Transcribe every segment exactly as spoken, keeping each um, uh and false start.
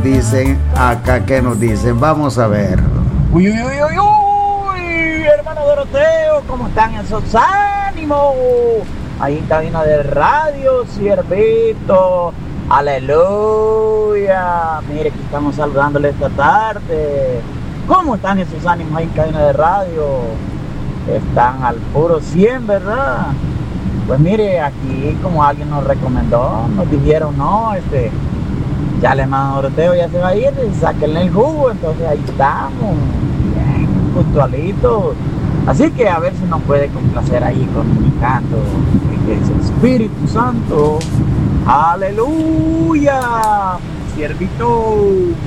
dicen acá, qué nos dicen. Vamos a ver. Uy, uy, uy, uy, uy, hermano Doroteo, ¿cómo están esos ánimos? Ahí en cabina de radio, siervito. Aleluya. Mire que estamos saludándole esta tarde. ¿Cómo están esos ánimos ahí en cabina de radio? Están al puro cien, ¿verdad? Pues mire, aquí como alguien nos recomendó, nos dijeron, no, este, ya el hermano Doroteo ya se va a ir, sáquenle el jugo, entonces ahí estamos, bien, puntualitos. Así que a ver si nos puede complacer ahí con mi canto, que es el Espíritu Santo. ¡Aleluya! Siervito.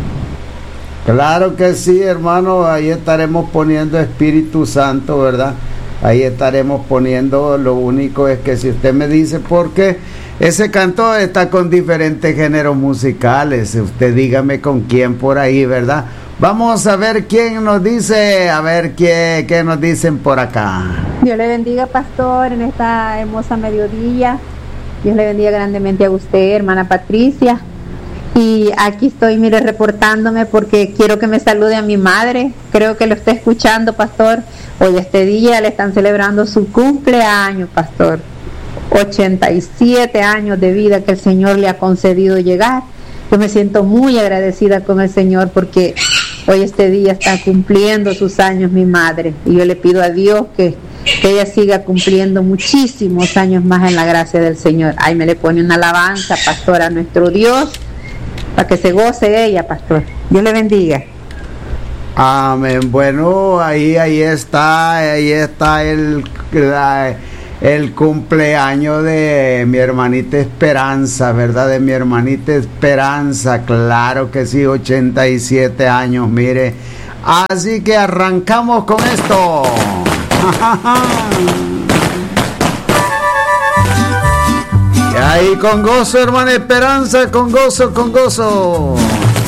Claro que sí, hermano, ahí estaremos poniendo Espíritu Santo, ¿verdad? Ahí estaremos poniendo, lo único es que si usted me dice por qué, ese canto está con diferentes géneros musicales, usted dígame con quién por ahí, ¿verdad? Vamos a ver quién nos dice, a ver qué, qué nos dicen por acá. Dios le bendiga, pastor, en esta hermosa mediodía. Dios le bendiga grandemente a usted, hermana Patricia. Y aquí estoy, mire, reportándome porque quiero que me salude a mi madre. Creo que lo está escuchando, pastor. Hoy este día le están celebrando su cumpleaños, pastor. ochenta y siete años de vida que el Señor le ha concedido llegar. Yo me siento muy agradecida con el Señor porque hoy este día está cumpliendo sus años mi madre. Y yo le pido a Dios que, que ella siga cumpliendo muchísimos años más en la gracia del Señor. Ahí me le pone una alabanza, pastor, a nuestro Dios, para que se goce ella, pastor. Dios le bendiga. Amén. Bueno, ahí ahí está, ahí está el, el cumpleaños de mi hermanita Esperanza, ¿verdad? De mi hermanita Esperanza, claro que sí, ochenta y siete años, mire. Así que arrancamos con esto. Y ahí con gozo, hermana Esperanza, con gozo, con gozo.